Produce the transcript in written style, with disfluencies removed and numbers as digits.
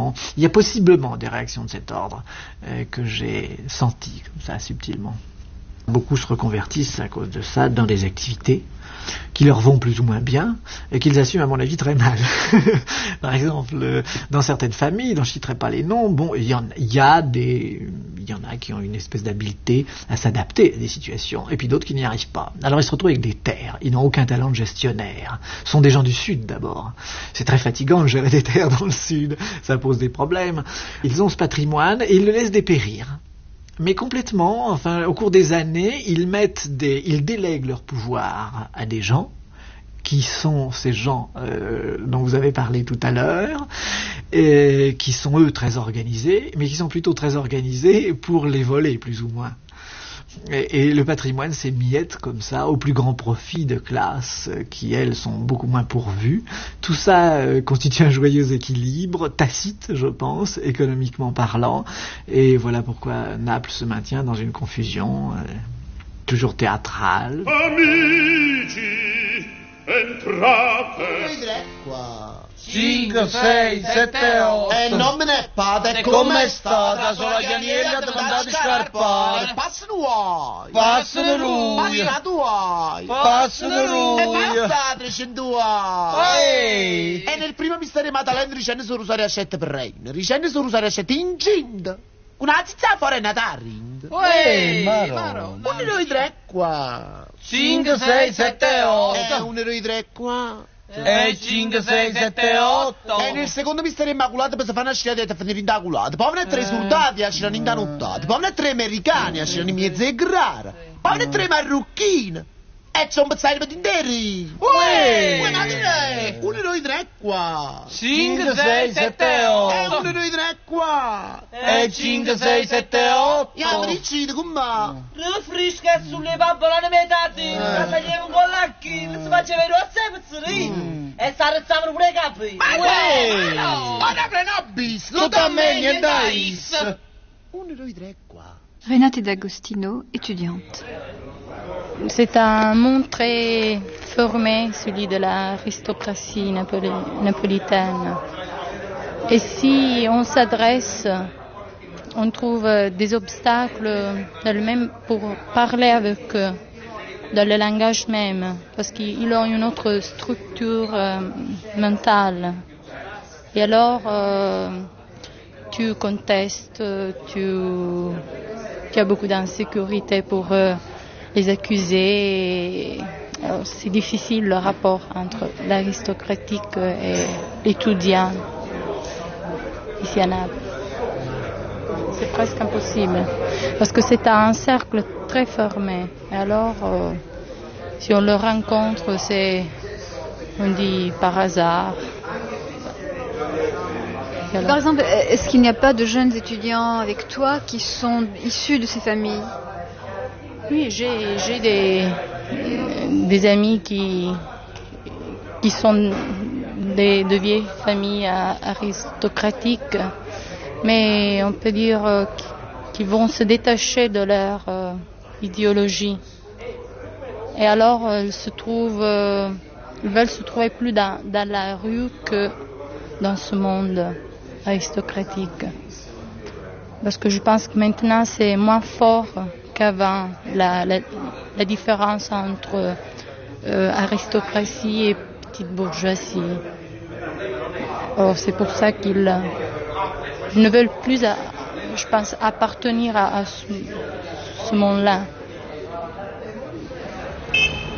réactions. Il y a possiblement des réactions de cet ordre que j'ai senties comme ça subtilement. Beaucoup se reconvertissent à cause de ça dans des activités qui leur vont plus ou moins bien et qu'ils assument à mon avis très mal. Par exemple, dans certaines familles, dont je ne citerai pas les noms, bon, il y en a qui ont une espèce d'habileté à s'adapter à des situations et puis d'autres qui n'y arrivent pas. Alors ils se retrouvent avec des terres, ils n'ont aucun talent de gestionnaire. Ce sont des gens du Sud d'abord. C'est très fatigant de gérer des terres dans le Sud, ça pose des problèmes. Ils ont ce patrimoine et ils le laissent dépérir. Mais complètement, enfin, au cours des années, ils délèguent leur pouvoir à des gens, qui sont ces gens dont vous avez parlé tout à l'heure, et qui sont eux très organisés, mais qui sont plutôt très organisés pour les voler, plus ou moins. Et le patrimoine s'émiette comme ça au plus grand profit de classes qui, elles, sont beaucoup moins pourvues. Tout ça constitue un joyeux équilibre, tacite, je pense, économiquement parlant. Et voilà pourquoi Naples se maintient dans une confusion toujours théâtrale. Amici, entrate. 5, 6, 7, 8. E non me ne fate, Come state? Sono gli agnelli a domandare scarpare. Passano vuoi. Passano lui. Passano vuoi. Passano lui. E basta 300 vuoi. Ehi. E nel primo mistero Maddalena ricende su Rosario Ascette per reino. Ricende su Rosario Ascette incinta. Una zizza fuori è nata a rind. Ehi, Maro. Un eroe 3 qua. 5, 6, 7, 8. E un eroe 3 qua. E 5, 6, 7, 8. E nel secondo mistero immacolato per fare una scelta e finire in da culata. Poi ne 3 soldati a c'erano in da nottata. Poi ne 3 americani a c'erano in mezzo e grara. Poi ne 3 marrucchini. E c'è un pezzato per interi. Uè! Ma direi, un eroe 3 qua. 5, 6, 7, E 8. un eroe 3 qua. E 5, 6, 7, 8. E a riccido con me. Frisca sulle papolone metati, tagliamo con l'acchi, si faceva i rossi pezzolini e s'arrezzavano pure i capi. Ma ne nobis. Tutto a me, niente a is. Un eroe 3 qua. Renate D'Agostino, étudiante. C'est un monde très formé, celui de l'aristocratie napolitaine. Et si on s'adresse, on trouve des obstacles même pour parler avec eux, dans le langage même, parce qu'ils ont une autre structure mentale. Et alors, tu contestes, tu as beaucoup d'insécurité pour les accuser. Alors, c'est difficile le rapport entre l'aristocratique et l'étudiant ici à Naples. C'est presque impossible parce que c'est un cercle très fermé. Et alors, si on le rencontre, on dit par hasard. Par exemple, est-ce qu'il n'y a pas de jeunes étudiants avec toi qui sont issus de ces familles? Oui, j'ai des amis qui sont de vieilles familles aristocratiques, mais on peut dire qu'ils vont se détacher de leur idéologie. Et alors, ils veulent se trouver plus dans la rue que dans ce monde aristocratique. Parce que je pense que maintenant, c'est moins fort qu'avant, la différence entre aristocratie et petite bourgeoisie. Alors, c'est pour ça qu'ils ne veulent plus, je pense, appartenir à ce monde-là.